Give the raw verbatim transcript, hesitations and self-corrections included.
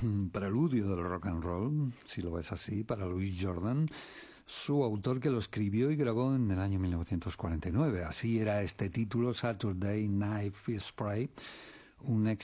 un preludio del rock and roll, si lo ves así, para Louis Jordan, su autor que lo escribió y grabó en el año mil novecientos cuarenta y nueve. Así era este título, Saturday Night Fish Fry, un